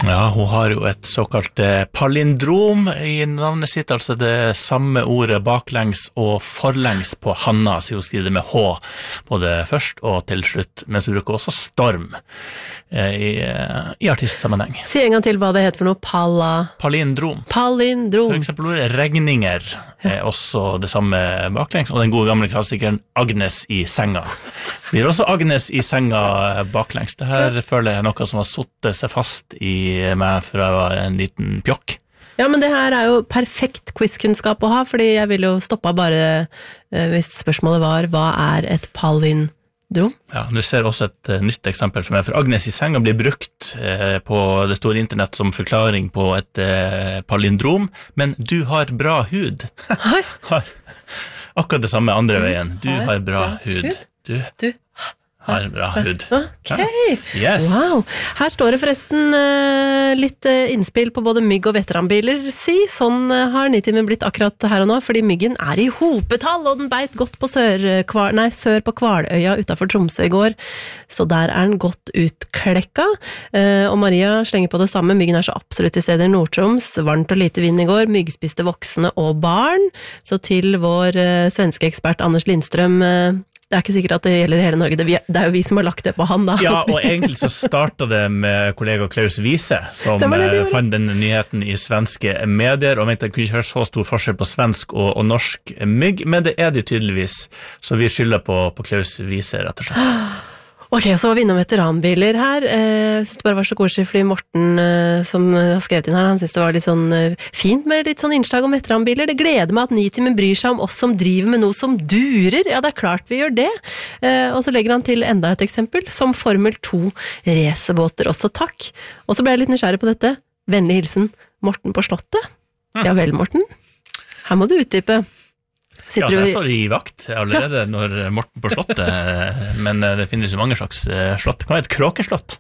Ja, hun har jo et såkalt palindrom I navnet sitt, altså det samme ordet baklengs og forlengs på Hanna, så hun skriver det med H, både først og til slutt, mens hun bruker også storm I artistsammenheng. Si en gang til hva det heter for noe, Palindrom. Palindrom. For eksempel ordet regninger også det samme baklengs, og den gode gamle klassikeren Agnes I senga. Blir også Agnes I senga baklengs. Det her føler jeg noe som har suttet seg fast I meg fra jeg var en liten pjokk. Ja, men det her jo perfekt quizkunnskap å ha, fordi jeg ville jo stoppet bare hvis spørsmålet var, hva et palindrom? Ja, du ser også et nytt eksempel for meg, for Agnes I senga blir brukt på det store internett som forklaring på et palindrom, men du har bra hud. Har akkurat det samme andre veien. Du har bra hud. Du har bra hud. Ok, yes. Wow. Her står det forresten litt innspill på både mygg og veteranbiler, sånn har Nitimen blitt akkurat her og nå, fordi myggen I hopetall, og den beit godt på sør på Kvaløya utenfor Tromsø I går, så der den godt utklekka, og Maria slenger på det samme, myggen så absolutt I stedet I Nord-Troms, varmt og lite vind I går, myggspiste voksne og barn, så til vår svenske ekspert Anders Lindstrøm, det ikke sikkert at det gjelder hele Norge, det jo vi som har lagt det på han da. Ja, og egentlig så startet det med kollega Klaus Wiese, som fant denne nyheten I svenske medier, og mente det kunne ikke være så stor forskjell på svensk og norsk mygg, men det det tydeligvis, så vi skylder på Klaus Wiese, rett og slett. Ok, så var vi innom veteranbiler her. Jeg synes det bare var så koselig, fordi Morten, som har skrevet inn her, han synes det var litt sånn fint med litt sånn innslag om veteranbiler. Det gleder meg at Nitimen bryr seg om oss som driver med noe som durer. Ja, det klart vi gjør det. Og så legger han til enda et eksempel, som Formel 2 racerbåter. Også takk. Og så ble jeg litt nysgjerrig på dette. Vennlig hilsen, Morten på Slottet. Ja vel, Morten. Her må du utdype. Ja, så jeg står I vakt allerede når Morten på slottet, men det finnes jo mange slags slott. Hva et kråkeslott?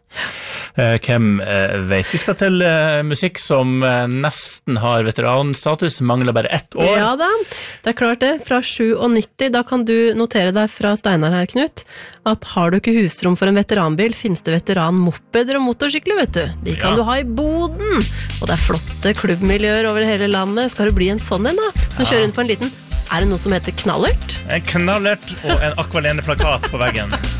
Hvem vet? Vi skal til musikk som nesten har veteranstatus, mangler bare 1 år. Ja da, det klart det. Fra 97, da kan du notere deg fra Steinar her, Knut, at har du ikke husrom for en veteranbil, finnes det veteranmopeder og motorsykler, vet du. De kan du ha I boden, og det flotte klubbmiljøer over hele landet. Skal du bli en sånn en da, som kjører rundt på en liten... det noe som heter knallert? En knallert og en akvalene plakat på veggen.